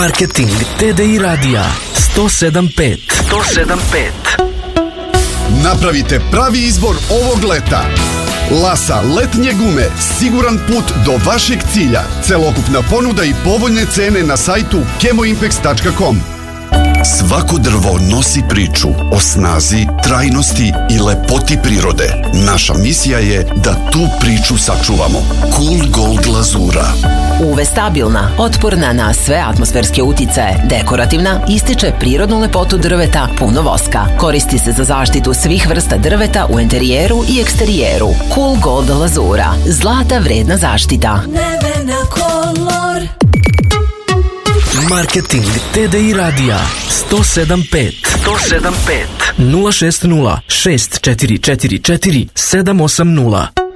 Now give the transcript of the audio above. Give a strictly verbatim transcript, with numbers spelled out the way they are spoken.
Marketing T D I radija sto sedam pet. sto sedam pet. Napravite pravi izbor ovog leta. Lasa letnje gume, siguran put do vašeg cilja. Celokupna ponuda i povoljne cene na sajtu kemoimpex tačka com. Svako drvo nosi priču o snazi, trajnosti i lepoti prirode. Naša misija je da tu priču sačuvamo. Cool Gold glazura. U ve stabilna, otporna na sve atmosferske uticaje, dekorativna, ističe prirodnu lepotu drveta, puno voska. Koristi se za zaštitu svih vrsta drveta u enterijeru i eksterijeru. Cool Gold glazura. Zlata vredna zaštita. Nevena kolor. Marketing T D I radija sto sedam pet. sto sedam pet. nula šest nula šest četiri četiri četiri sedam osam nula.